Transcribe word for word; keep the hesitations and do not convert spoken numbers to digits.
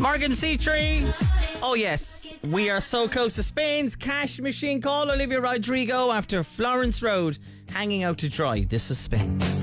Morgan C three. Oh yes, we are so close to Spain's cash machine. Call Olivia Rodrigo after Florence Road hanging out to dry. This is Spain.